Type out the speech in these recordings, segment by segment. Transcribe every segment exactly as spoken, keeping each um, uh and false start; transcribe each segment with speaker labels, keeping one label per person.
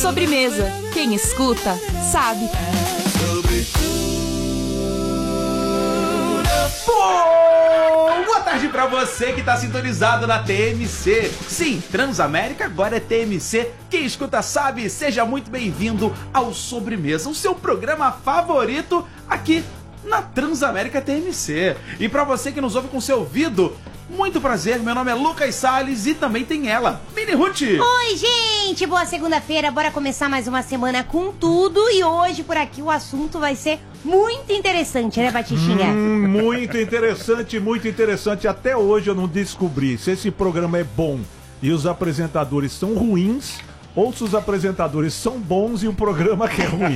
Speaker 1: Sobremesa. Quem escuta, sabe.
Speaker 2: Boa tarde pra você que tá sintonizado na T M C. Sim, Transamérica agora é T M C. Quem escuta sabe, seja muito bem-vindo ao Sobremesa, o seu programa favorito aqui na Transamérica T M C. E pra você que nos ouve com seu ouvido, muito prazer, meu nome é Lucas Salles e também tem ela, Mini Ruth.
Speaker 3: Oi, gente, boa segunda-feira, bora começar mais uma semana com tudo e hoje por aqui o assunto vai ser muito interessante, né, Batichinha?
Speaker 4: Hum, muito interessante, muito interessante. Até hoje eu não descobri se esse programa é bom e os apresentadores são ruins ou se os apresentadores são bons e o programa que é ruim.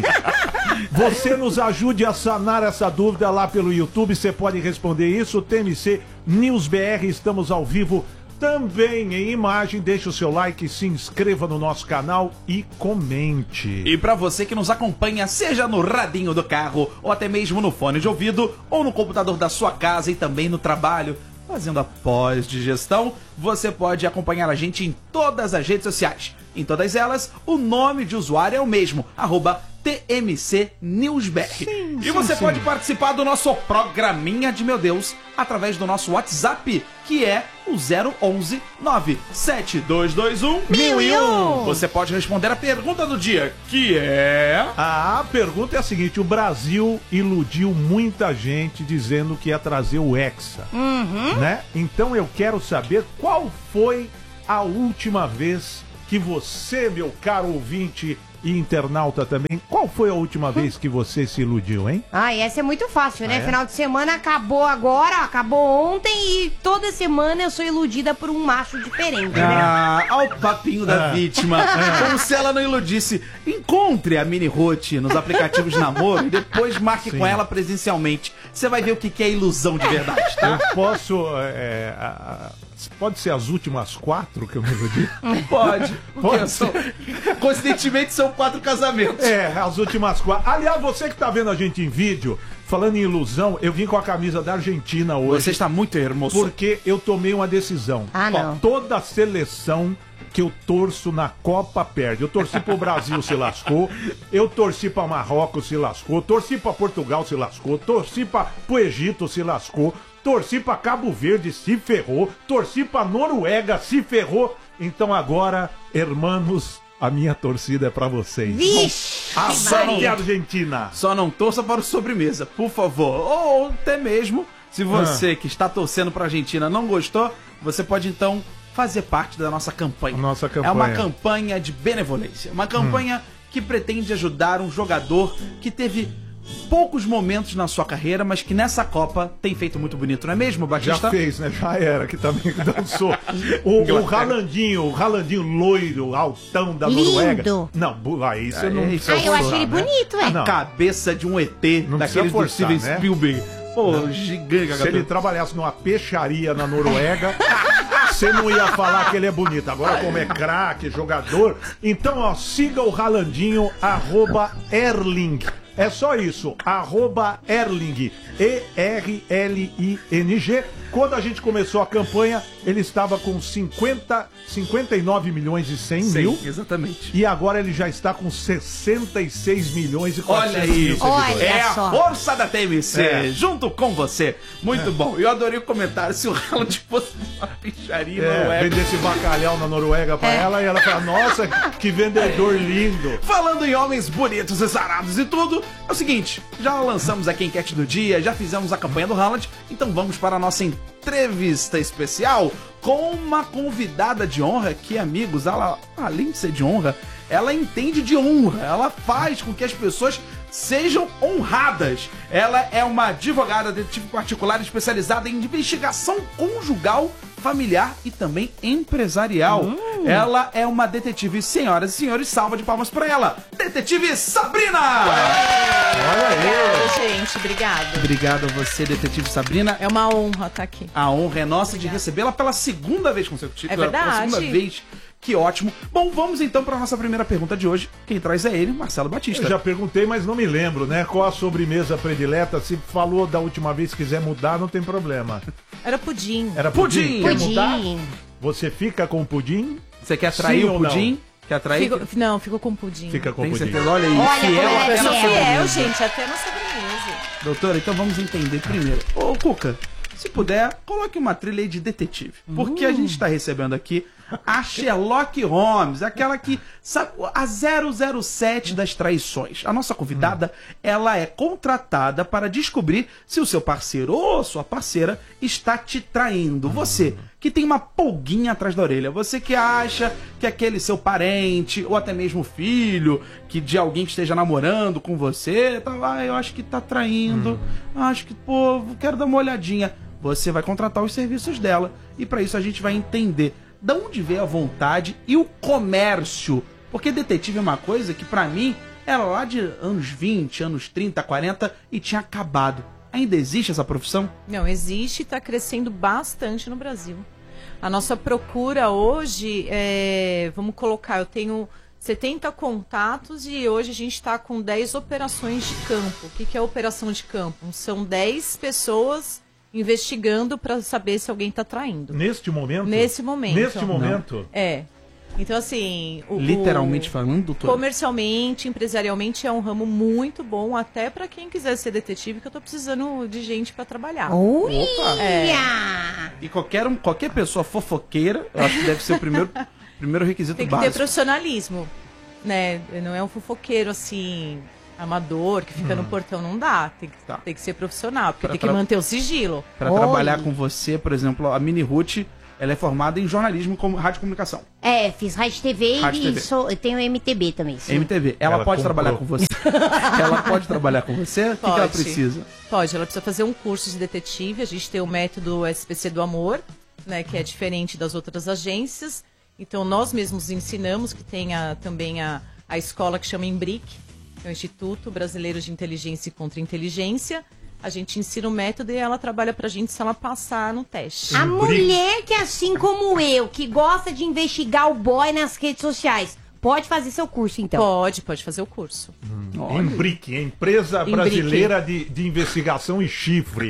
Speaker 4: Você nos ajude a sanar essa dúvida lá pelo YouTube, você pode responder isso, T M C News B R, estamos ao vivo também em imagem, deixe o seu like, se inscreva no nosso canal e comente.
Speaker 2: E pra você que nos acompanha, seja no radinho do carro, ou até mesmo no fone de ouvido, ou no computador da sua casa e também no trabalho, fazendo a pós-digestão, você pode acompanhar a gente em todas as redes sociais. Em todas elas, o nome de usuário é o mesmo, arroba T M C News B R. Sim, e você sim, pode sim. participar do nosso programinha de meu Deus através do nosso WhatsApp, que é o zero onze nove sete dois dois um mil e um. Você pode responder a pergunta do dia, que é...
Speaker 4: A pergunta é a seguinte, o Brasil iludiu muita gente dizendo que ia trazer o Hexa,
Speaker 3: uhum.
Speaker 4: né? Então eu quero saber qual foi a última vez que você, meu caro ouvinte e internauta também, qual foi a última vez que você se iludiu, hein?
Speaker 3: Ah, essa é muito fácil, né?
Speaker 4: Ah, é?
Speaker 3: Final de semana acabou agora, acabou ontem e toda semana eu sou iludida por um macho diferente,
Speaker 2: ah,
Speaker 3: né?
Speaker 2: Olha o papinho da ah. vítima. Ah. Como se ela não iludisse. Encontre a Mini Ruth nos aplicativos de namoro e depois marque Sim. com ela presencialmente. Você vai ver o que é ilusão de verdade, tá?
Speaker 4: Eu posso... É, a, a... Pode ser as últimas quatro que eu me iludi?
Speaker 2: Pode. Pode sou... Coincidentemente são quatro casamentos.
Speaker 4: É, as últimas quatro. Aliás, você que tá vendo a gente em vídeo, falando em ilusão, eu vim com a camisa da Argentina hoje.
Speaker 2: Você está muito hermoso.
Speaker 4: Porque eu tomei uma decisão.
Speaker 3: Ah, não.
Speaker 4: Ó, toda a seleção que eu torço na Copa perde. Eu torci pro Brasil, se lascou. Eu torci pra Marrocos, se lascou. Torci pra Portugal, se lascou. Torci pra, pro Egito, se lascou. Torci pra Cabo Verde, se ferrou. Torci pra Noruega, se ferrou. Então agora, hermanos, a minha torcida é pra vocês.
Speaker 3: Vixe!
Speaker 4: Ação de Argentina!
Speaker 2: Só não torça para o Sobremesa, por favor. Ou até mesmo, se você ah. que está torcendo pra Argentina não gostou, você pode então fazer parte da nossa campanha.
Speaker 4: Nossa campanha.
Speaker 2: É uma campanha de benevolência. Uma campanha hum. que pretende ajudar um jogador que teve poucos momentos na sua carreira, mas que nessa Copa tem feito muito bonito, não é mesmo, Batista?
Speaker 4: Já fez, né? Já era, que também dançou. O, o Ralandinho, o Ralandinho loiro, altão da
Speaker 3: Lindo.
Speaker 4: Noruega. Não, aí você não precisa
Speaker 3: Ah, eu
Speaker 4: forçar,
Speaker 3: achei ele
Speaker 4: né?
Speaker 3: bonito, é.
Speaker 2: A cabeça de um E T,
Speaker 4: não
Speaker 2: daqueles do Steven né? Spielberg. Pô, não. gigante.
Speaker 4: Se ele trabalhasse numa peixaria na Noruega, você não ia falar que ele é bonito. Agora, como é craque, jogador... Então, ó, siga o Ralandinho, arroba Erling. É só isso, arroba Erling, E R L I N G. Quando a gente começou a campanha, ele estava com cinquenta, cinquenta e nove milhões e cem mil.
Speaker 2: Exatamente.
Speaker 4: E agora ele já está com sessenta e seis milhões e quatrocentos mil seguidores.
Speaker 3: Olha
Speaker 2: é a
Speaker 3: só.
Speaker 2: força da T M C, é. junto com você. Muito
Speaker 4: é.
Speaker 2: bom. Eu adorei o comentário. Se o Haaland fosse uma picharia
Speaker 4: é,
Speaker 2: Noruega.
Speaker 4: Vendesse bacalhau na Noruega pra é. ela e ela fala, nossa, que vendedor lindo.
Speaker 2: Falando em homens bonitos e sarados e tudo, é o seguinte, já lançamos aqui a enquete do dia, já fizemos a campanha do Haaland, então vamos para a nossa entrevista especial com uma convidada de honra que, amigos, ela, além de ser de honra, ela entende de honra, ela faz com que as pessoas sejam honradas. Ela é uma advogada, detetive particular especializada em investigação conjugal, familiar e também empresarial. Hum. Ela é uma detetive, senhoras e senhores, salva de palmas pra ela, Detetive Sabrina!
Speaker 1: Olha aí! Gente, obrigada.
Speaker 2: Obrigado a você, Detetive Sabrina.
Speaker 1: É uma honra estar aqui.
Speaker 2: A honra é nossa Obrigada. de recebê-la pela segunda vez consecutiva.
Speaker 1: É verdade.
Speaker 2: Pela segunda vez. Que ótimo. Bom, vamos então para a nossa primeira pergunta de hoje. Quem traz é ele, Marcelo Batista.
Speaker 4: Eu já perguntei, mas não me lembro, né? Qual a sobremesa predileta? Se falou da última vez, quiser mudar, não tem problema.
Speaker 1: Era pudim.
Speaker 4: Era pudim.
Speaker 2: Pudim.
Speaker 4: Quer
Speaker 3: Pudim.
Speaker 4: mudar? Você fica com o pudim?
Speaker 2: Você quer trair
Speaker 4: Sim
Speaker 2: o
Speaker 4: ou não?
Speaker 2: pudim? Quer trair?
Speaker 1: Fico, não, ficou com pudim.
Speaker 4: Fica com
Speaker 2: Tem
Speaker 4: pudim.
Speaker 2: certeza? Olha aí,
Speaker 3: Olha
Speaker 2: fiel
Speaker 3: como ela é
Speaker 2: até na
Speaker 1: Eu sou
Speaker 3: fiel,
Speaker 1: fiel,
Speaker 2: sobremesa.
Speaker 1: gente, até na sobremesa.
Speaker 2: Doutora, então vamos entender primeiro. Ô, Cuca, se puder, coloque uma trilha aí de detetive. Porque a gente está recebendo aqui a Sherlock Holmes, aquela que sabe a zero zero sete das traições. A nossa convidada, ela é contratada para descobrir se o seu parceiro ou sua parceira está te traindo. Você que tem uma pulguinha atrás da orelha, você que acha que aquele seu parente ou até mesmo filho, que de alguém que esteja namorando com você, tá, ah, eu acho que tá traindo, acho que, pô, quero dar uma olhadinha. Você vai contratar os serviços dela e para isso a gente vai entender de onde veio a vontade e o comércio. Porque detetive é uma coisa que pra mim era lá de anos vinte, anos trinta, quarenta e tinha acabado. Ainda existe essa profissão?
Speaker 1: Não, existe e está crescendo bastante no Brasil. A nossa procura hoje, é, vamos colocar, eu tenho setenta contatos e hoje a gente está com dez operações de campo. O que, que é operação de campo? São dez pessoas investigando para saber se alguém está traindo.
Speaker 4: Neste momento?
Speaker 1: Nesse momento.
Speaker 4: Neste momento?
Speaker 1: É. Então, assim... O,
Speaker 2: Literalmente
Speaker 1: o...
Speaker 2: falando, doutor?
Speaker 1: Comercialmente, empresarialmente, é um ramo muito bom, até para quem quiser ser detetive, que eu tô precisando de gente para trabalhar.
Speaker 3: Olha!
Speaker 1: É.
Speaker 2: E qualquer, um, qualquer pessoa fofoqueira, eu acho que deve ser o primeiro, primeiro requisito
Speaker 1: Tem que
Speaker 2: básico.
Speaker 1: ter profissionalismo, né? Não é um fofoqueiro, assim, amador, que fica no portão, não dá. Tem que,
Speaker 2: Tá.
Speaker 1: tem que ser profissional, porque
Speaker 2: Pra
Speaker 1: tem que
Speaker 2: tra-
Speaker 1: manter o sigilo.
Speaker 2: Pra
Speaker 3: Oi.
Speaker 2: trabalhar com você, por exemplo, a Mini Ruth, ela é formada em jornalismo como rádio e comunicação.
Speaker 3: É, fiz Rádio T V
Speaker 2: Rádio
Speaker 3: e
Speaker 2: T V.
Speaker 3: sou, eu tenho M T B também. sim.
Speaker 2: M T V. Ela,
Speaker 4: Ela
Speaker 2: pode
Speaker 4: comprou.
Speaker 2: trabalhar com você? Ela pode trabalhar com você? O que, que ela
Speaker 1: Pode.
Speaker 2: precisa?
Speaker 1: Pode, ela precisa fazer um curso de detetive. A gente tem o método S P C do Amor, né, que é diferente das outras agências. Então, nós mesmos ensinamos, que tem a, também a, a escola que chama IMBRIC, que é o Instituto Brasileiro de Inteligência e Contra-Inteligência. A gente ensina o método e ela trabalha pra gente se ela passar no teste.
Speaker 3: A mulher que, assim como eu, que gosta de investigar o boy nas redes sociais, pode fazer seu curso, então.
Speaker 1: Pode, pode fazer o curso.
Speaker 4: Embric, Empresa
Speaker 1: Embric.
Speaker 4: Brasileira de, de Investigação e Chifre.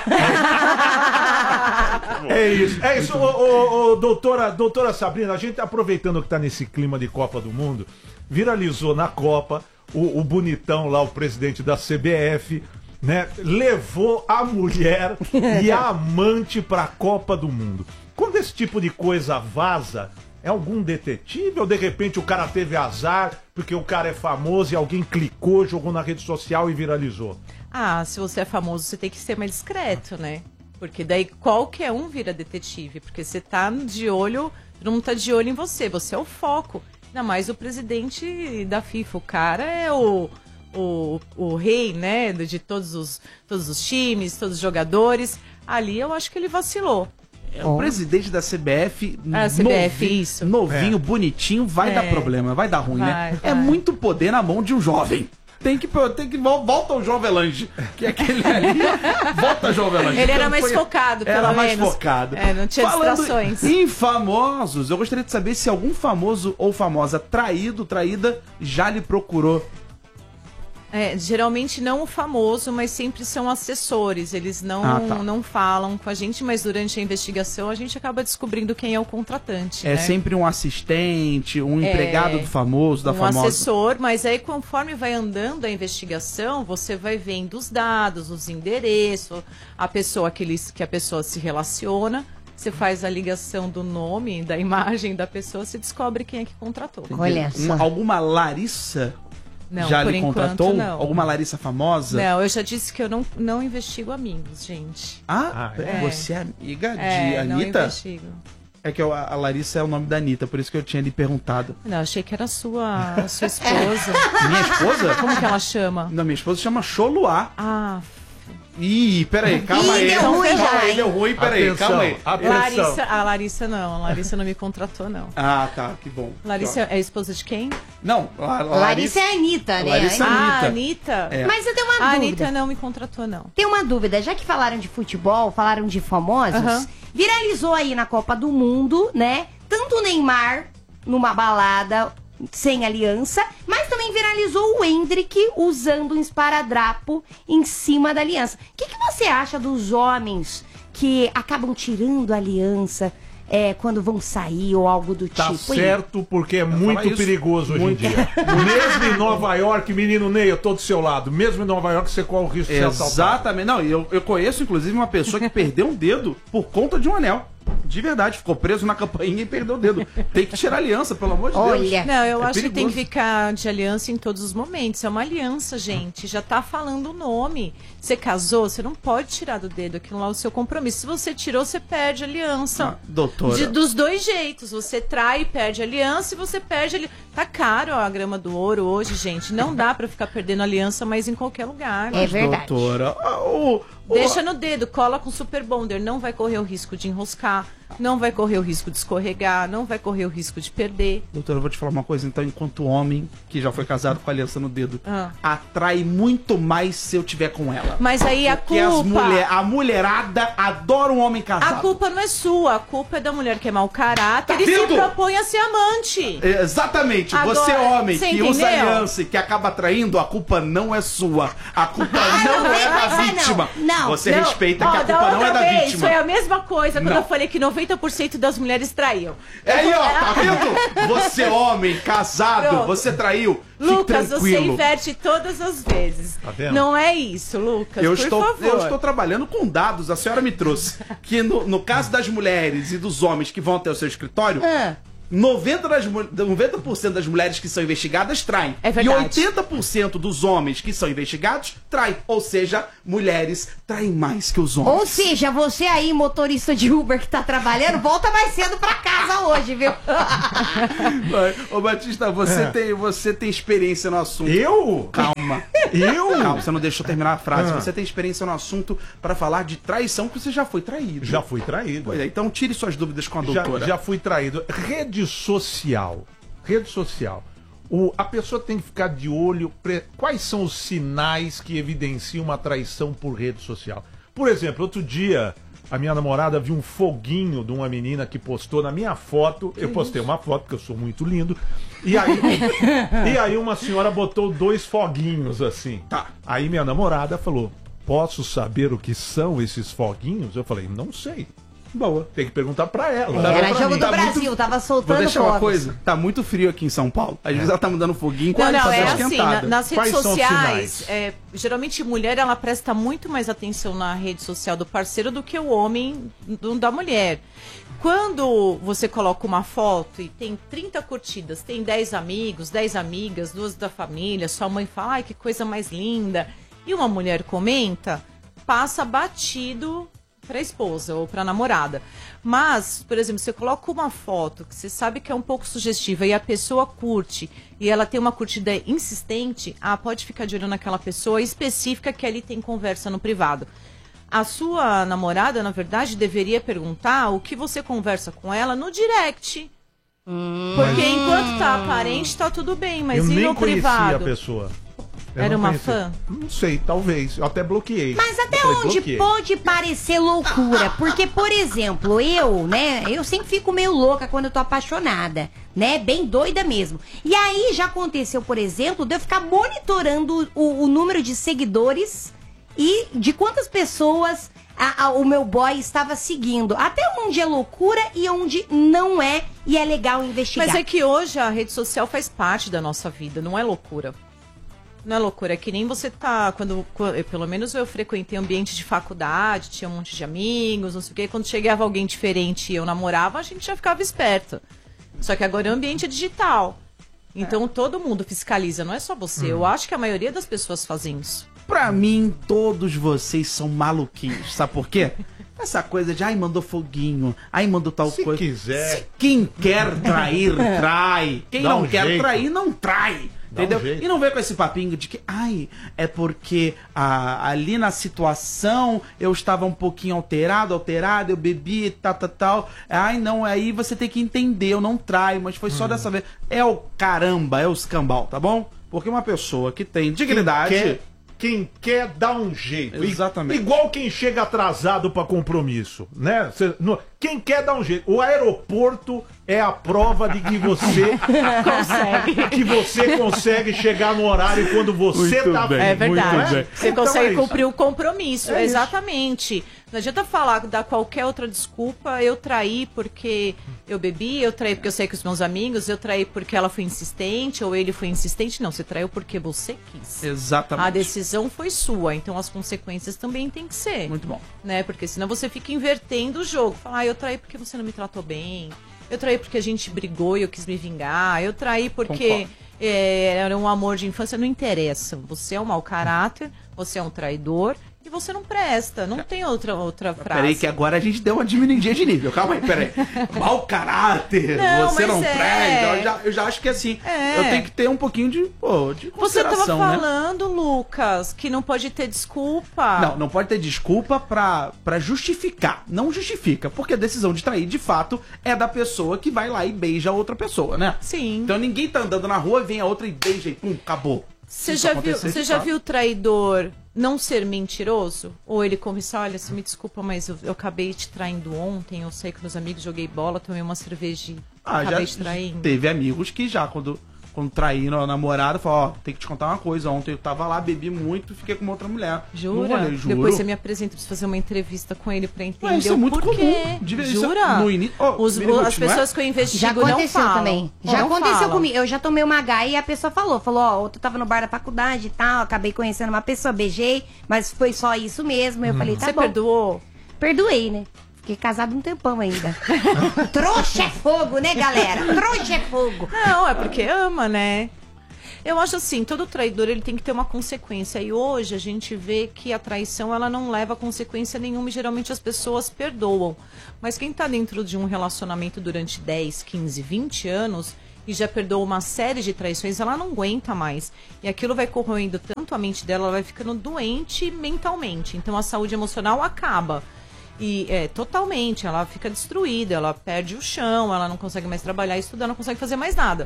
Speaker 4: É isso, é isso. Ô, ô, ô, doutora, doutora Sabrina, a gente aproveitando que tá nesse clima de Copa do Mundo, viralizou na Copa o, o bonitão lá, o presidente da C B F, né, levou a mulher e a amante pra Copa do Mundo. Quando esse tipo de coisa vaza, é algum detetive ou de repente o cara teve azar porque o cara é famoso e alguém clicou, jogou na rede social e viralizou?
Speaker 1: Ah, se você é famoso, você tem que ser mais discreto, né? Porque daí qualquer um vira detetive. Porque você tá de olho, todo mundo tá de olho em você, você é o foco. Ainda mais o presidente da FIFA. O cara é o, o, o rei, né? De todos os, todos os times, todos os jogadores. Ali eu acho que ele vacilou.
Speaker 2: É o presidente da C B F,
Speaker 1: Ah, C B F,
Speaker 2: novinho,
Speaker 1: isso.
Speaker 2: novinho, bonitinho, vai
Speaker 1: É.
Speaker 2: dar problema, vai dar ruim, né?
Speaker 1: Vai,
Speaker 2: É
Speaker 1: vai.
Speaker 2: muito poder na mão de um jovem. Tem que, tem que vol- volta o João Avelange, que é aquele ali. Volta João Avelange.
Speaker 1: Ele era
Speaker 2: Então,
Speaker 1: mais
Speaker 2: foi-
Speaker 1: focado, pelo
Speaker 2: Era mais
Speaker 1: menos.
Speaker 2: focado.
Speaker 1: É, não tinha
Speaker 2: Falando
Speaker 1: distrações.
Speaker 2: em famosos, eu gostaria de saber se algum famoso ou famosa traído, traída, já lhe procurou.
Speaker 1: É, geralmente não o famoso, mas sempre são assessores. Eles não,
Speaker 2: Ah, tá.
Speaker 1: não falam com a gente, mas durante a investigação a gente acaba descobrindo quem é o contratante.
Speaker 2: É
Speaker 1: né?
Speaker 2: sempre um assistente, um
Speaker 1: É,
Speaker 2: empregado do famoso, da
Speaker 1: um
Speaker 2: famosa.
Speaker 1: assessor, mas aí conforme vai andando a investigação, você vai vendo os dados, os endereços, a pessoa que, eles, que a pessoa se relaciona. Você faz a ligação do nome, da imagem da pessoa, você descobre quem é que contratou.
Speaker 3: Olha só.
Speaker 2: Uma- alguma Larissa
Speaker 1: Não,
Speaker 2: já
Speaker 1: por
Speaker 2: lhe
Speaker 1: enquanto
Speaker 2: contratou?
Speaker 1: não.
Speaker 2: Alguma Larissa famosa?
Speaker 1: Não, eu já disse que eu não, não investigo amigos, gente.
Speaker 2: Ah,
Speaker 4: Ah,
Speaker 1: é.
Speaker 2: você é amiga de
Speaker 1: É, não
Speaker 2: Anitta?
Speaker 1: investigo.
Speaker 2: É que eu- a Larissa é o nome da Anitta, por isso que eu tinha lhe perguntado.
Speaker 1: Não, achei que era sua, a sua esposa.
Speaker 2: Minha esposa?
Speaker 1: Como que ela chama?
Speaker 2: Não, minha esposa chama Choluá.
Speaker 1: Ah,
Speaker 2: Ih, peraí, calma
Speaker 3: Ih,
Speaker 2: aí.
Speaker 3: deu
Speaker 2: Calma
Speaker 3: ruim
Speaker 2: aí,
Speaker 3: já, hein?
Speaker 2: deu ruim, peraí,
Speaker 4: Atenção,
Speaker 2: calma aí.
Speaker 4: atenção.
Speaker 1: Larissa, a Larissa não, a Larissa não me contratou, não.
Speaker 2: Ah, tá, que bom.
Speaker 1: Larissa é a esposa de quem?
Speaker 2: Não, a, a
Speaker 3: Larissa é a Anitta, né?
Speaker 2: Larissa-
Speaker 1: Ah,
Speaker 2: Anitta.
Speaker 1: Anitta.
Speaker 2: É.
Speaker 3: Mas eu tenho uma
Speaker 1: A
Speaker 3: dúvida.
Speaker 1: Anitta não me contratou, não.
Speaker 3: Tem uma dúvida, já que falaram de futebol, falaram de famosos,
Speaker 1: Aham.
Speaker 3: viralizou aí na Copa do Mundo, né? Tanto o Neymar numa balada sem aliança, mas também viralizou o Hendrick usando um esparadrapo em cima da aliança. O que, que você acha dos homens que acabam tirando a aliança é, quando vão sair ou algo do
Speaker 4: Tá
Speaker 3: tipo.
Speaker 4: certo, porque é
Speaker 2: falar
Speaker 4: muito
Speaker 2: isso.
Speaker 4: perigoso hoje
Speaker 2: Muito.
Speaker 4: em dia. Mesmo em Nova York, menino Ney, eu tô do seu lado. Mesmo em Nova York, você corre o risco de ser assaltado.
Speaker 2: Exatamente. Não, e eu, eu conheço, inclusive, uma pessoa que perdeu um dedo por conta de um anel. De verdade, ficou preso na campainha e perdeu o dedo. Tem que tirar a aliança, pelo amor de Deus.
Speaker 3: Olha.
Speaker 1: Não, eu
Speaker 2: É
Speaker 1: acho que tem
Speaker 2: perigoso.
Speaker 1: que ficar de aliança em todos os momentos. É uma aliança, gente. Já tá falando o nome. Você casou, você não pode tirar do dedo aquilo lá o seu compromisso. Se você tirou, você perde a aliança.
Speaker 2: Ah, doutora.
Speaker 1: De- dos dois jeitos. Você trai e perde a aliança e você perde a aliança. Tá caro a grama do ouro hoje, gente. Não dá pra ficar perdendo aliança, mas em qualquer lugar.
Speaker 3: É verdade.
Speaker 2: Doutora, ah, o, o-
Speaker 1: Deixa no dedo, cola com super bonder, não vai correr o risco de enroscar, não vai correr o risco de escorregar, não vai correr o risco de perder.
Speaker 2: Doutora, eu vou te falar uma coisa, então, enquanto homem que já foi casado com a aliança no dedo,
Speaker 1: Ah.
Speaker 2: atrai muito mais se eu tiver com ela.
Speaker 1: Mas aí a
Speaker 2: Porque as
Speaker 1: culpa,
Speaker 2: mulher, a mulherada adora um homem
Speaker 1: a
Speaker 2: casado.
Speaker 1: culpa não é sua, a culpa é da mulher que é mau caráter
Speaker 2: Tá
Speaker 1: e se
Speaker 2: vendo?
Speaker 1: propõe a ser amante.
Speaker 2: É, Exatamente,
Speaker 1: Agora,
Speaker 2: você homem
Speaker 1: você
Speaker 2: que usa
Speaker 1: entendeu?
Speaker 2: aliança e que acaba traindo, a culpa não é sua. A culpa
Speaker 3: Ah,
Speaker 2: não,
Speaker 3: não,
Speaker 2: é da
Speaker 3: não, não,
Speaker 2: vítima.
Speaker 3: não.
Speaker 2: Você
Speaker 1: Não,
Speaker 2: respeita
Speaker 1: ó,
Speaker 2: que a
Speaker 1: da
Speaker 2: culpa não
Speaker 1: outra
Speaker 2: é da
Speaker 1: vez,
Speaker 2: vítima.
Speaker 1: Foi a mesma coisa quando
Speaker 2: Não.
Speaker 1: eu falei que noventa por cento das mulheres traíam.
Speaker 2: É aí, ó, tá vendo? Você homem, casado,
Speaker 1: Pronto.
Speaker 2: você traiu. Fique
Speaker 1: Lucas, você
Speaker 2: tranquilo.
Speaker 1: inverte todas as vezes.
Speaker 4: Tá vendo?
Speaker 1: Não é isso, Lucas,
Speaker 2: Eu
Speaker 1: por
Speaker 2: estou,
Speaker 1: favor.
Speaker 2: eu estou trabalhando com dados, a senhora me trouxe. Que no, no caso das mulheres e dos homens que vão até o seu escritório,
Speaker 3: Ah.
Speaker 2: noventa das mu- noventa por cento das mulheres que são investigadas traem.
Speaker 1: É verdade.
Speaker 2: E oitenta por cento dos homens que são investigados traem. Ou seja, mulheres traem mais que os homens.
Speaker 3: Ou seja, você aí, motorista de Uber que tá trabalhando, volta mais cedo pra casa hoje, viu?
Speaker 2: Vai. Ô Batista, você,
Speaker 4: É.
Speaker 2: tem, você tem experiência no assunto.
Speaker 4: Eu?
Speaker 2: Calma.
Speaker 4: Eu?
Speaker 2: Calma, você não deixou terminar a frase.
Speaker 4: Ah.
Speaker 2: Você tem experiência no assunto para falar de traição, que você já foi traído.
Speaker 4: Já fui traído.
Speaker 2: Pois é, então tire suas dúvidas com a
Speaker 4: Já,
Speaker 2: doutora.
Speaker 4: já fui traído. Rede social. Rede social. O, a pessoa tem que ficar de olho. Pre... Quais são os sinais que evidenciam uma traição por rede social? Por exemplo, outro dia, a minha namorada viu um foguinho de uma menina que postou na minha foto. Eu postei uma foto, porque eu sou muito lindo. E aí, e aí uma senhora botou dois foguinhos assim.
Speaker 2: Tá.
Speaker 4: Aí minha namorada falou: posso saber o que são esses foguinhos? Eu falei: não sei.
Speaker 2: Boa.
Speaker 4: Tem que perguntar pra ela.
Speaker 3: Era
Speaker 4: Pra
Speaker 3: jogo
Speaker 4: mim.
Speaker 3: do
Speaker 2: Tá
Speaker 3: Brasil,
Speaker 2: muito-
Speaker 3: tava
Speaker 2: Vou
Speaker 3: soltando
Speaker 2: deixar uma
Speaker 3: fogos.
Speaker 2: coisa. Tá muito frio aqui em São Paulo. Às vezes ela tá me dando foguinho
Speaker 1: Não,
Speaker 2: quando
Speaker 1: não,
Speaker 2: fazer
Speaker 1: é
Speaker 2: uma
Speaker 1: assim,
Speaker 2: esquentada.
Speaker 1: na- nas redes
Speaker 4: Quais são os
Speaker 1: sociais,
Speaker 4: sinais?
Speaker 1: é, geralmente mulher, ela presta muito mais atenção na rede social do parceiro do que o homem do- da mulher. Quando você coloca uma foto e tem trinta curtidas, tem dez amigos, dez amigas, duas da família, sua mãe fala, ai, que coisa mais linda, e uma mulher comenta, passa batido pra esposa ou pra namorada. Mas, por exemplo, você coloca uma foto que você sabe que é um pouco sugestiva e a pessoa curte e ela tem uma curtida insistente, ah, pode ficar de olho naquela pessoa específica que ali tem conversa no privado. A sua namorada, na verdade, deveria perguntar o que você conversa com ela no direct. Porque enquanto tá aparente, tá tudo bem, mas
Speaker 4: Eu
Speaker 1: e
Speaker 4: nem
Speaker 1: no
Speaker 4: conhecia
Speaker 1: privado?
Speaker 4: a pessoa. Eu
Speaker 1: Era
Speaker 4: não
Speaker 1: uma
Speaker 4: conhecia.
Speaker 1: fã?
Speaker 4: Não sei, talvez. Eu até bloqueei.
Speaker 3: Mas até
Speaker 4: Eu falei,
Speaker 3: onde
Speaker 4: bloqueei.
Speaker 3: pode parecer loucura? Porque, por exemplo, eu, né, eu sempre fico meio louca quando eu tô apaixonada, né? Bem doida mesmo. E aí já aconteceu, por exemplo, de eu ficar monitorando o, o número de seguidores e de quantas pessoas a- a- o meu boy estava seguindo. Até onde é loucura e onde não é, e é legal investigar.
Speaker 1: Mas é que hoje a rede social faz parte da nossa vida, não é loucura. Não é loucura, é que nem você tá, quando, quando- eu, pelo menos eu frequentei ambiente de faculdade, tinha um monte de amigos, não sei o quê, quando chegava alguém diferente e eu namorava, a gente já ficava esperto. Só que agora é um ambiente digital. Então todo mundo fiscaliza, não é só você. Eu acho que a maioria das pessoas fazem isso.
Speaker 2: Pra mim, todos vocês são maluquinhos. Sabe por quê? Essa coisa de, ai, mandou foguinho, ai, mandou tal
Speaker 4: Se
Speaker 2: coisa.
Speaker 4: quiser.
Speaker 2: Se quem quer trair, trai. Quem
Speaker 4: Dá
Speaker 2: não
Speaker 4: um
Speaker 2: quer
Speaker 4: jeito.
Speaker 2: trair, não trai.
Speaker 4: Dá um
Speaker 2: Entendeu?
Speaker 4: jeito.
Speaker 2: E não vem com esse papinho de que, ai, é porque ah, ali na situação eu estava um pouquinho alterado, alterado, eu bebi, tal, tal, tal. Ai, não, aí você tem que entender, eu não traio, mas foi
Speaker 4: Hum.
Speaker 2: só dessa vez. É o caramba, é o escambau, tá bom? Porque uma pessoa que tem dignidade.
Speaker 4: Quem quer, quem quer dá um jeito. I-
Speaker 2: Exatamente.
Speaker 4: Igual quem chega atrasado pra compromisso, né? Cê- no- quem quer dá um jeito. O aeroporto é a prova de que você consegue, que você consegue chegar no horário quando você
Speaker 2: Muito
Speaker 4: tá
Speaker 2: bem.
Speaker 1: É
Speaker 4: afim,
Speaker 1: verdade.
Speaker 4: não é?
Speaker 1: Você
Speaker 4: Então
Speaker 1: consegue
Speaker 4: é isso.
Speaker 1: cumprir o compromisso,
Speaker 4: É isso.
Speaker 1: exatamente. Não adianta falar, dar qualquer outra desculpa, eu traí porque eu bebi, eu traí porque eu saí com os meus amigos, eu traí porque ela foi insistente, ou ele foi insistente. Não, você traiu porque você quis.
Speaker 2: Exatamente.
Speaker 1: A decisão foi sua, então as consequências também tem que ser.
Speaker 2: Muito bom.
Speaker 1: Né? Porque senão você fica invertendo o jogo. Fala, ah, eu traí porque você não me tratou bem, eu traí porque a gente brigou e eu quis me vingar, eu traí porque é, era um amor de infância. Não interessa, você é um mau caráter, você é um traidor, e você não presta, não tem outra, outra frase.
Speaker 2: Peraí que agora a gente deu uma diminuidinha de nível. Calma aí, peraí. Mau caráter,
Speaker 1: Não,
Speaker 2: você não
Speaker 1: é...
Speaker 2: presta. Eu já, eu já acho que assim,
Speaker 1: é.
Speaker 2: eu tenho que ter um pouquinho de, pô, de consideração,
Speaker 1: Você tava
Speaker 2: né?
Speaker 1: falando, Lucas, que não pode ter desculpa.
Speaker 2: Não, não pode ter desculpa pra, pra justificar. Não justifica, porque a decisão de trair, de fato, é da pessoa que vai lá e beija a outra pessoa, né?
Speaker 1: Sim.
Speaker 2: Então ninguém tá andando na rua, vem a outra e beija e pum, acabou.
Speaker 1: Você já viu, você já viu o traidor não ser mentiroso? Ou ele conversa, olha, você me desculpa, mas eu, eu acabei te traindo ontem, eu saí com meus amigos, joguei bola, tomei uma cerveja e
Speaker 2: Ah,
Speaker 1: acabei
Speaker 2: já
Speaker 1: te traindo.
Speaker 2: teve amigos que já, quando, quando traíram a namorada, falaram, ó, tem que te contar uma coisa, ontem eu tava lá, bebi muito, fiquei com uma outra mulher.
Speaker 1: Jura?
Speaker 2: Não olhei, juro.
Speaker 1: Depois você me apresenta, preciso fazer uma entrevista com ele pra entender
Speaker 2: Ué, isso é
Speaker 1: o
Speaker 2: muito
Speaker 1: porquê.
Speaker 2: comum. Devia- isso é
Speaker 1: Jura?
Speaker 2: no ini- Oh,
Speaker 1: Os-
Speaker 2: Miniguti,
Speaker 1: as
Speaker 2: não é?
Speaker 1: pessoas que eu investigo
Speaker 3: Já
Speaker 1: não
Speaker 3: aconteceu
Speaker 1: falam.
Speaker 3: também. Já
Speaker 1: Não
Speaker 3: aconteceu
Speaker 1: falam.
Speaker 3: comigo. Eu já tomei uma gaia e a pessoa falou. Falou, ó, eu tava no bar da faculdade e tal, acabei conhecendo uma pessoa, beijei, mas foi só isso mesmo. Eu falei, tá
Speaker 1: Você
Speaker 3: bom.
Speaker 1: perdoou?
Speaker 3: Perdoei, né? Fiquei casado um tempão ainda. Trouxa é fogo, né, galera? Trouxa é fogo.
Speaker 1: Não, é porque ama, né? Eu acho assim, todo traidor ele tem que ter uma consequência. E hoje a gente vê que a traição ela não leva consequência nenhuma e geralmente as pessoas perdoam. Mas quem tá dentro de um relacionamento durante dez, quinze, vinte anos e já perdoou uma série de traições, ela não aguenta mais. E aquilo vai corroendo tanto a mente dela, ela vai ficando doente mentalmente. Então a saúde emocional acaba. E é, totalmente, ela fica destruída, ela perde o chão, ela não consegue mais trabalhar, estudar, não consegue fazer mais nada.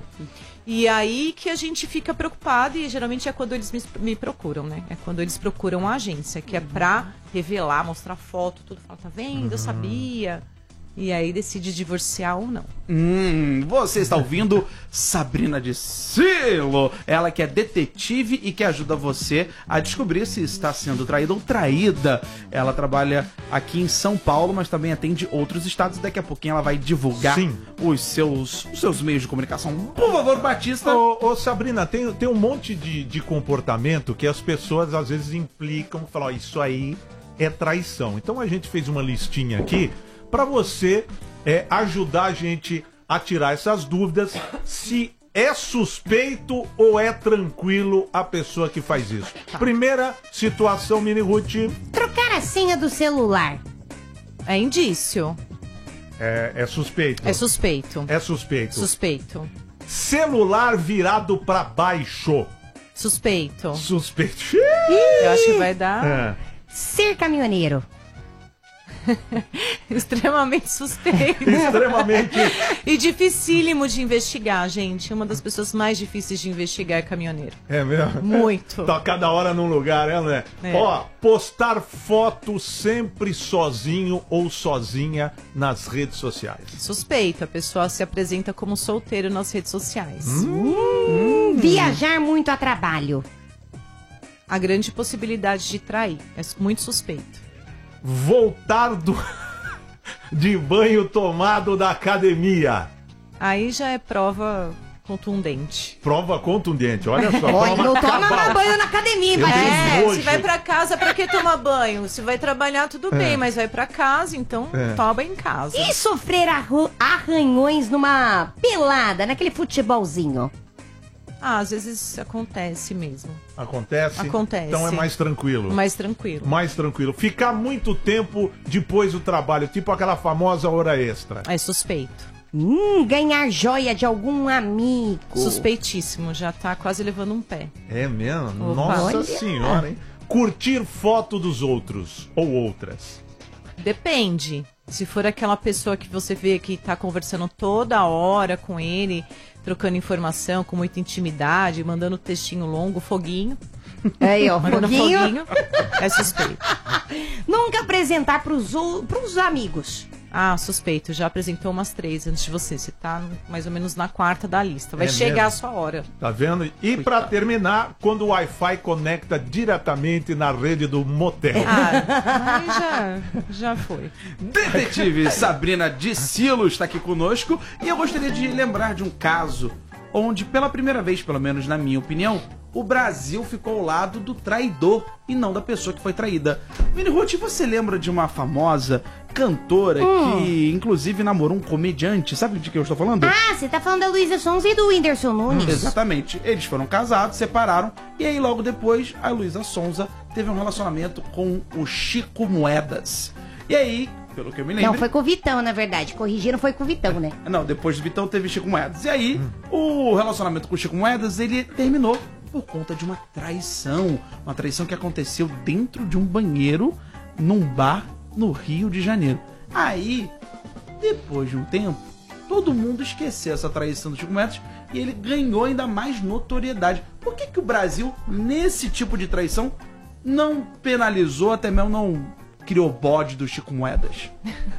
Speaker 1: E aí que a gente fica preocupado e geralmente é quando eles me, me procuram, né? É quando eles procuram a agência, que é pra revelar, mostrar foto, tudo. Fala, tá vendo? Eu sabia. E aí decide divorciar ou não.
Speaker 2: Hum, você está ouvindo Sabrina de Silo, ela que é detetive e que ajuda você a descobrir se está sendo traída ou traída. Ela trabalha aqui em São Paulo, mas também atende outros estados. Daqui a pouquinho ela vai divulgar
Speaker 4: Sim.
Speaker 2: os seus, os seus meios de comunicação. Por favor, Batista.
Speaker 4: Ô, ô, Sabrina, tem, tem um monte de, de comportamento que as pessoas às vezes implicam, falam, ó, isso aí é traição. Então a gente fez uma listinha aqui para você é, ajudar a gente a tirar essas dúvidas se é suspeito ou é tranquilo a pessoa que faz isso. Primeira situação, Miniguti.
Speaker 3: Trocar a senha do celular.
Speaker 1: É indício.
Speaker 4: É, é suspeito.
Speaker 1: É suspeito.
Speaker 4: É suspeito.
Speaker 1: Suspeito.
Speaker 4: Celular virado para baixo.
Speaker 1: Suspeito.
Speaker 4: Suspeito.
Speaker 1: Eu acho que vai dar
Speaker 4: É.
Speaker 3: Ser caminhoneiro.
Speaker 1: extremamente suspeito.
Speaker 4: Extremamente.
Speaker 1: E dificílimo de investigar, gente. Uma das pessoas mais difíceis de investigar é caminhoneiro.
Speaker 4: É mesmo?
Speaker 1: Muito.
Speaker 4: Tá cada hora num lugar, é, né?
Speaker 1: É.
Speaker 4: Ó, postar foto sempre sozinho ou sozinha nas redes sociais.
Speaker 1: Suspeito. A pessoa se apresenta como solteiro nas redes sociais.
Speaker 3: Hum. Viajar muito a trabalho.
Speaker 1: A grande possibilidade de trair. É muito suspeito.
Speaker 4: Voltar do... de banho tomado da academia.
Speaker 1: Aí já é prova contundente.
Speaker 4: Prova contundente, olha só.
Speaker 3: Olha,
Speaker 4: prova
Speaker 3: não toma
Speaker 4: cabal.
Speaker 3: mais banho na academia,
Speaker 4: Eu
Speaker 3: vai.
Speaker 4: tenho
Speaker 1: É,
Speaker 4: nojo.
Speaker 1: se vai pra casa, pra que tomar banho? Se vai trabalhar, tudo bem, mas vai pra casa, então
Speaker 4: É.
Speaker 1: toma em casa.
Speaker 3: E sofrer arro- arranhões numa pelada, naquele futebolzinho?
Speaker 1: Ah, às vezes acontece mesmo.
Speaker 4: Acontece?
Speaker 1: Acontece.
Speaker 4: Então é mais tranquilo.
Speaker 1: Mais tranquilo.
Speaker 4: Mais tranquilo. Ficar muito tempo depois do trabalho, tipo aquela famosa hora extra.
Speaker 1: É suspeito.
Speaker 3: Hum, ganhar joia de algum amigo.
Speaker 1: Suspeitíssimo, já tá quase levando um pé.
Speaker 4: É mesmo?
Speaker 1: Opa.
Speaker 4: Nossa
Speaker 3: Olha.
Speaker 4: senhora, hein? Curtir foto dos outros ou outras.
Speaker 1: Depende. Se for aquela pessoa que você vê que tá conversando toda hora com ele, trocando informação com muita intimidade, mandando textinho longo, foguinho.
Speaker 3: Aí, ó,
Speaker 1: Mandando
Speaker 3: foguinho.
Speaker 1: foguinho, é suspeito.
Speaker 3: Nunca apresentar pros, o- pros amigos.
Speaker 1: Ah, suspeito, já apresentou umas três antes de você. Você tá mais ou menos na quarta da lista. Vai
Speaker 4: É
Speaker 1: chegar
Speaker 4: mesmo?
Speaker 1: a sua hora.
Speaker 4: Tá vendo? E pra terminar, quando o Wi-Fi conecta diretamente na rede do motel.
Speaker 1: Ah, aí já, já foi.
Speaker 2: Detetive Sabrina de Silo está aqui conosco e eu gostaria de lembrar de um caso onde, pela primeira vez, pelo menos na minha opinião, o Brasil ficou ao lado do traidor e não da pessoa que foi traída. Mini Ruth, você lembra de uma famosa cantora
Speaker 3: Hum.
Speaker 2: que, inclusive, namorou um comediante? Sabe de que eu estou falando?
Speaker 3: Ah, você tá falando da Luísa Sonza e do Whindersson Nunes?
Speaker 2: Exatamente. Eles foram casados, separaram, e aí logo depois a Luísa Sonza teve um relacionamento com o Chico Moedas. E aí, pelo que eu me lembro...
Speaker 3: Não, foi com o Vitão, na verdade. Corrigiram, foi com o Vitão, né?
Speaker 2: Não, depois do Vitão teve Chico Moedas. E aí, o relacionamento com o Chico Moedas, ele terminou por conta de uma traição. Uma traição que aconteceu dentro de um banheiro, num bar, no Rio de Janeiro. Aí, depois de um tempo, todo mundo esqueceu essa traição do Chico Moedas e ele ganhou ainda mais notoriedade. Por que que o Brasil, nesse tipo de traição, não penalizou, até mesmo não criou bode do Chico Moedas?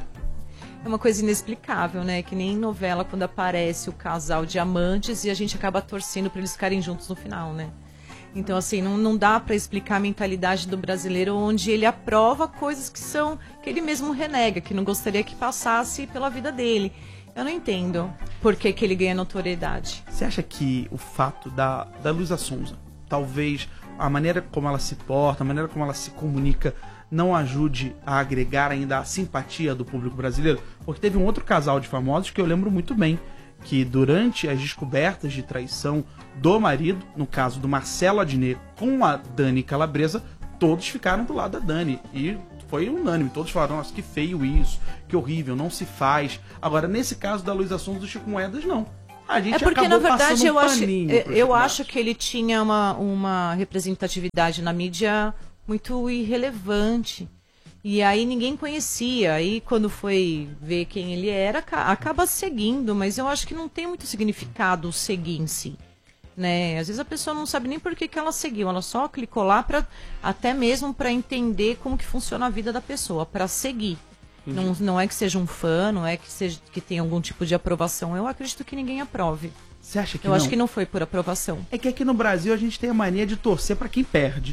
Speaker 1: É uma coisa inexplicável, né? Que nem em novela, quando aparece o casal de amantes e a gente acaba torcendo pra eles ficarem juntos no final, né? Então, assim, não, não dá pra explicar a mentalidade do brasileiro, onde ele aprova coisas que são, que ele mesmo renega, que não gostaria que passasse pela vida dele. Eu não entendo por que que ele ganha notoriedade.
Speaker 2: Você acha que o fato da, da Luísa Sonza, talvez a maneira como ela se porta, a maneira como ela se comunica, não ajude a agregar ainda a simpatia do público brasileiro? Porque teve um outro casal de famosos que eu lembro muito bem, que durante as descobertas de traição do marido, no caso do Marcelo Adnet com a Dani Calabresa, todos ficaram do lado da Dani. E foi unânime, todos falaram, nossa, que feio isso, que horrível, não se faz. Agora, nesse caso da Luísa Sonza do Chico Moedas, não. A gente
Speaker 1: É porque, na
Speaker 2: acabou
Speaker 1: verdade,
Speaker 2: passando um
Speaker 1: eu acho,
Speaker 2: paninho
Speaker 1: eu,
Speaker 2: pro
Speaker 1: eu
Speaker 2: Chico
Speaker 1: acho
Speaker 2: Moedas.
Speaker 1: que ele tinha uma, uma representatividade na mídia muito irrelevante. E aí ninguém conhecia. Aí quando foi ver quem ele era, ca- acaba seguindo. Mas eu acho que não tem muito significado o seguir em si. Né? Às vezes a pessoa não sabe nem por que, que ela seguiu. Ela só clicou lá pra, até mesmo para entender como que funciona a vida da pessoa, para seguir. Não, não é que seja um fã, não é que, seja, que tenha algum tipo de aprovação. Eu acredito que ninguém aprove.
Speaker 2: Você acha que
Speaker 1: Eu
Speaker 2: não?
Speaker 1: acho que não foi por aprovação.
Speaker 2: É que aqui no Brasil a gente tem a mania de torcer pra quem perde.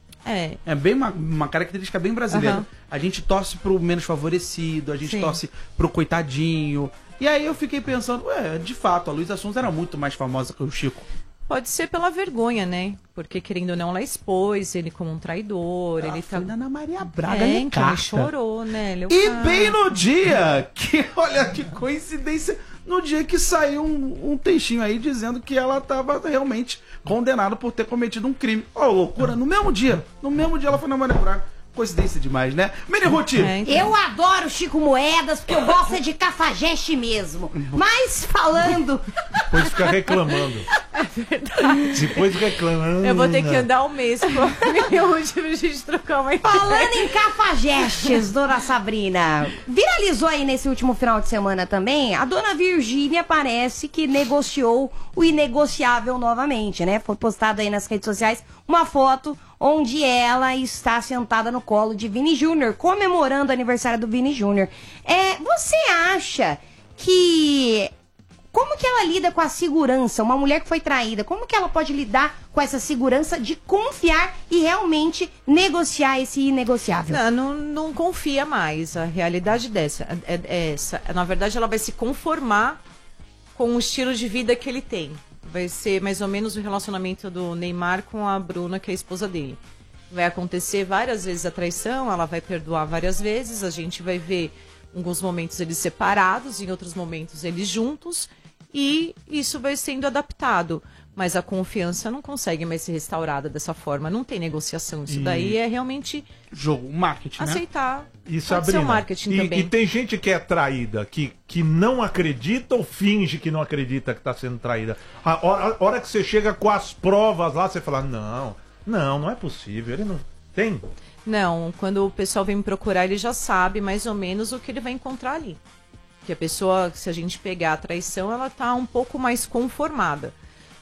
Speaker 1: É.
Speaker 2: É bem uma, uma característica bem brasileira.
Speaker 1: Aham.
Speaker 2: A gente torce pro menos favorecido, a gente
Speaker 1: Sim.
Speaker 2: torce pro coitadinho. E aí eu fiquei pensando, ué, de fato, a Luísa Sonza era muito mais famosa que o Chico.
Speaker 1: Pode ser pela vergonha, né? Porque, querendo ou não, ela expôs ele como um traidor.
Speaker 2: Ela
Speaker 1: ele
Speaker 2: foi
Speaker 1: tá...
Speaker 2: na Ana Maria Braga,
Speaker 1: É,
Speaker 2: né,
Speaker 1: então ele
Speaker 2: carta.
Speaker 1: chorou, né? Ele é o
Speaker 2: E
Speaker 1: cara.
Speaker 2: bem no dia que, olha que coincidência, no dia que saiu um, um textinho aí dizendo que ela estava realmente condenada por ter cometido um crime. Ó, loucura, no mesmo dia, no mesmo dia ela foi na Maria Braga. Coincidência demais, né? Mini Ruth,
Speaker 1: É, então.
Speaker 3: Eu adoro Chico Moedas, porque eu gosto é de cafajeste mesmo. Mas falando...
Speaker 4: Depois fica reclamando. É verdade. Depois reclamando.
Speaker 1: Eu vou ter que andar um mês com a minha última pra gente trocar uma ideia.
Speaker 3: Falando em cafajestes, dona Sabrina, viralizou aí nesse último final de semana também, a dona Virgínia parece que negociou o inegociável novamente, né? Foi postado aí nas redes sociais uma foto onde ela está sentada no colo de Vini Júnior, comemorando o aniversário do Vini Júnior. É, você acha que... Como que ela lida com a segurança? Uma mulher que foi traída, como que ela pode lidar com essa segurança de confiar e realmente negociar esse inegociável?
Speaker 1: Não, não, não confia mais. A realidade dessa, é, é essa. Na verdade, ela vai se conformar com o estilo de vida que ele tem. Vai ser mais ou menos o relacionamento do Neymar com a Bruna, que é a esposa dele. Vai acontecer várias vezes a traição, ela vai perdoar várias vezes, a gente vai ver em alguns momentos eles separados, em outros momentos eles juntos, e isso vai sendo adaptado. Mas a confiança não consegue mais ser restaurada dessa forma, não tem negociação. Isso
Speaker 4: E-
Speaker 1: daí é realmente
Speaker 2: jogo, marketing, né?
Speaker 1: aceitar.
Speaker 4: E
Speaker 1: Pode
Speaker 4: Sabrina,
Speaker 1: ser o marketing
Speaker 4: e,
Speaker 1: também.
Speaker 4: e tem gente que é traída, que, que não acredita ou finge que não acredita que está sendo traída. A hora, a hora que você chega com as provas lá, você fala, não, não, não é possível, ele não tem.
Speaker 1: Não, quando o pessoal vem me procurar, ele já sabe mais ou menos o que ele vai encontrar ali. Que a pessoa, se a gente pegar a traição, ela tá um pouco mais conformada.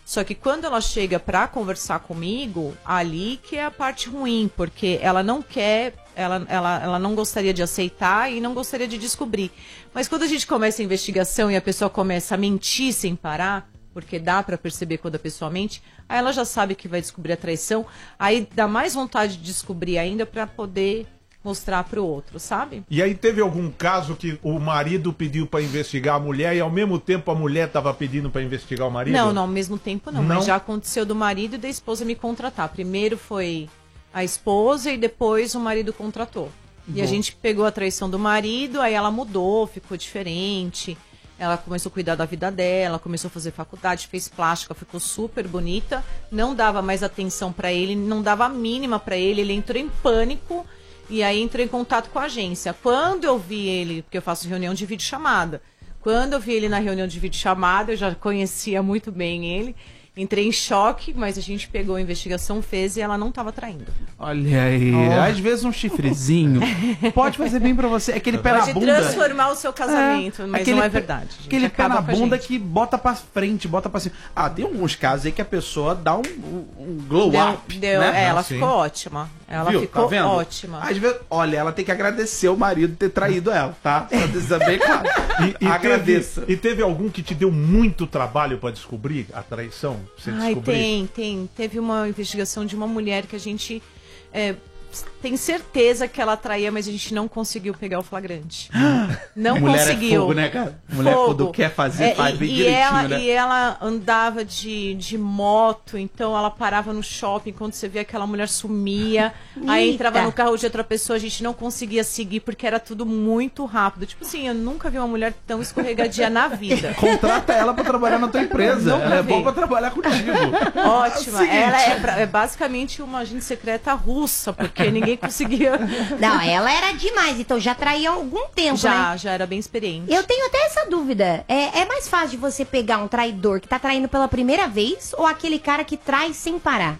Speaker 1: Só que quando ela chega pra conversar comigo, ali que é a parte ruim, porque ela não quer, ela, ela, ela não gostaria de aceitar e não gostaria de descobrir. Mas quando a gente começa a investigação e a pessoa começa a mentir sem parar, porque dá pra perceber quando a pessoa mente, aí ela já sabe que vai descobrir a traição, aí dá mais vontade de descobrir ainda pra poder mostrar pro outro, sabe?
Speaker 4: E aí teve algum caso que o marido pediu pra investigar a mulher e ao mesmo tempo a mulher tava pedindo pra investigar o marido?
Speaker 1: Não, não, ao mesmo tempo não,
Speaker 4: Não?
Speaker 1: mas já aconteceu do marido e da esposa me contratar. Primeiro foi a esposa e depois o marido contratou. E
Speaker 2: Bom.
Speaker 1: a gente pegou a traição do marido, aí ela mudou, ficou diferente. Ela começou a cuidar da vida dela, começou a fazer faculdade, fez plástica, ficou super bonita. Não dava mais atenção pra ele, não dava a mínima pra ele, ele entrou em pânico. E aí entrei em contato com a agência. Quando eu vi ele, porque eu faço reunião de videochamada, quando eu vi ele na reunião de videochamada, eu já conhecia muito bem ele, entrei em choque, mas a gente pegou a investigação, fez e ela não estava traindo.
Speaker 2: Olha aí,
Speaker 1: Oh.
Speaker 2: às vezes um chifrezinho pode fazer bem pra você. Aquele pé na
Speaker 1: Pode
Speaker 2: bunda.
Speaker 1: transformar o seu casamento, mas
Speaker 2: aquele
Speaker 1: não é
Speaker 2: pé-
Speaker 1: verdade. gente.
Speaker 2: Aquele pé
Speaker 1: Acaba
Speaker 2: na
Speaker 1: com a
Speaker 2: bunda
Speaker 1: gente.
Speaker 2: que bota pra frente, bota pra cima. Ah, tem alguns casos aí que a pessoa dá um, um- um glow
Speaker 1: Deu,
Speaker 2: up.
Speaker 1: deu,
Speaker 2: né?
Speaker 1: é, ela
Speaker 4: Sim.
Speaker 1: ficou ótima. Ela
Speaker 2: Viu?
Speaker 1: ficou
Speaker 2: Tá vendo?
Speaker 1: ótima.
Speaker 2: Às vezes, olha, ela tem que agradecer o marido ter traído ela, tá? Pra dizer bem claro.
Speaker 4: E, e,
Speaker 2: Agradeça.
Speaker 4: teve, e teve algum que te deu muito trabalho pra descobrir a traição? Pra você
Speaker 1: Ai,
Speaker 4: descobrir?
Speaker 1: tem, tem. Teve uma investigação de uma mulher que a gente é, tem certeza que ela traía, mas a gente não conseguiu pegar o flagrante. Não
Speaker 2: Mulher
Speaker 1: conseguiu.
Speaker 2: é fogo, né, cara? Mulher
Speaker 1: Fogo.
Speaker 2: quando quer fazer,
Speaker 1: É,
Speaker 2: faz
Speaker 1: e,
Speaker 2: bem
Speaker 1: e
Speaker 2: direitinho,
Speaker 1: ela,
Speaker 2: né?
Speaker 1: E ela andava de, de moto, então ela parava no shopping, quando você via aquela mulher sumia, aí
Speaker 3: Eita.
Speaker 1: entrava no carro de outra pessoa, a gente não conseguia seguir porque era tudo muito rápido. Tipo assim, eu nunca vi uma mulher tão escorregadia na vida.
Speaker 2: Contrata ela pra trabalhar na tua empresa.
Speaker 1: Nunca
Speaker 2: Ela é
Speaker 1: vi.
Speaker 2: boa pra trabalhar contigo.
Speaker 1: Ótima.
Speaker 2: É o seguinte.
Speaker 1: Ela é, pra- é basicamente uma agente secreta russa, porque ninguém conseguia.
Speaker 3: Não, ela era demais, então já traía há algum tempo, né?
Speaker 1: Já, já era bem experiente.
Speaker 3: Eu tenho até essa dúvida. É, é mais fácil de você pegar um traidor que tá traindo pela primeira vez ou aquele cara que trai sem parar?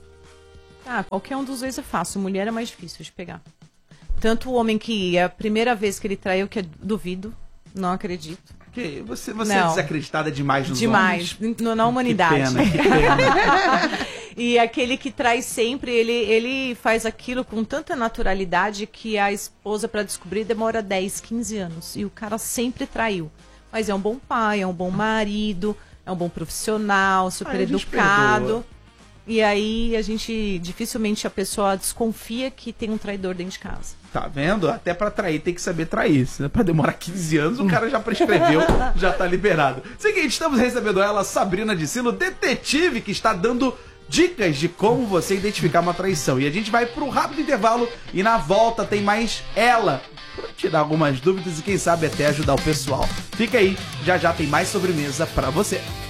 Speaker 1: Ah, qualquer um dos dois é fácil. Mulher é mais difícil de pegar. Tanto o homem que é a primeira vez que ele traiu, que eu duvido, não acredito.
Speaker 2: Que você você é
Speaker 1: Não.
Speaker 2: desacreditada demais nos
Speaker 1: Demais,
Speaker 2: homens.
Speaker 1: n- na humanidade.
Speaker 2: Que pena, que pena.
Speaker 1: E aquele que trai sempre, ele, ele faz aquilo com tanta naturalidade que a esposa, pra descobrir, demora dez, quinze anos. E o cara sempre traiu. Mas é um bom pai, é um bom marido, é um bom profissional, super
Speaker 2: Aí a gente
Speaker 1: educado.
Speaker 2: perdoa.
Speaker 1: E aí a gente, dificilmente a pessoa desconfia que tem um traidor dentro de casa.
Speaker 2: Tá vendo? Até pra trair tem que saber trair. Se é pra demorar quinze anos, o cara já prescreveu, já tá liberado. Seguinte, estamos recebendo ela, Sabrina de Silo, detetive, que está dando dicas de como você identificar uma traição. E a gente vai pro rápido intervalo e na volta tem mais ela pra tirar algumas dúvidas e quem sabe até ajudar o pessoal. Fica aí, já já tem mais sobremesa pra você.